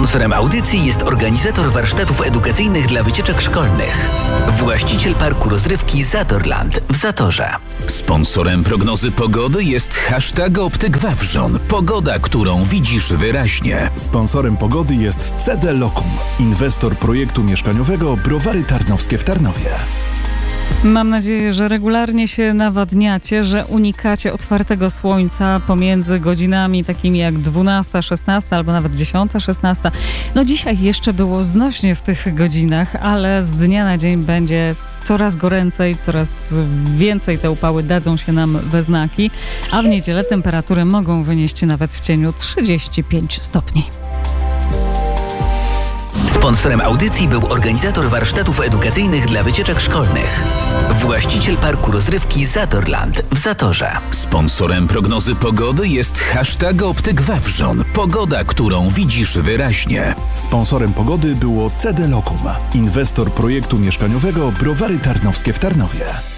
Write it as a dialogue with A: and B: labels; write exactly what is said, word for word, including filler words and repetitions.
A: Sponsorem audycji jest organizator warsztatów edukacyjnych dla wycieczek szkolnych. Właściciel parku rozrywki Zatorland w Zatorze.
B: Sponsorem prognozy pogody jest hashtag Optyk Wawrzon. Pogoda, którą widzisz wyraźnie.
C: Sponsorem pogody jest C D Lokum, inwestor projektu mieszkaniowego Browary Tarnowskie w Tarnowie.
D: Mam nadzieję, że regularnie się nawadniacie, że unikacie otwartego słońca pomiędzy godzinami takimi jak dwunasta, szesnasta albo nawet dziesiąta, szesnasta. No dzisiaj jeszcze było znośnie w tych godzinach, ale z dnia na dzień będzie coraz goręcej, coraz więcej te upały dadzą się nam we znaki, a w niedzielę temperatury mogą wynieść nawet w cieniu trzydzieści pięć stopni.
A: Sponsorem audycji był organizator warsztatów edukacyjnych dla wycieczek szkolnych. Właściciel parku rozrywki Zatorland w Zatorze.
B: Sponsorem prognozy pogody jest hashtag Optyk Wawrzon. Pogoda, którą widzisz wyraźnie.
C: Sponsorem pogody było C D Lokum, inwestor projektu mieszkaniowego Browary Tarnowskie w Tarnowie.